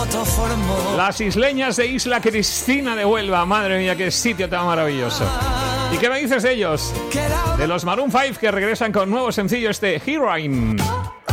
Las isleñas de Isla Cristina de Huelva. Madre mía, qué sitio tan maravilloso. ¿Y qué me dices de ellos? De los Maroon 5, que regresan con nuevo sencillo, Heroine.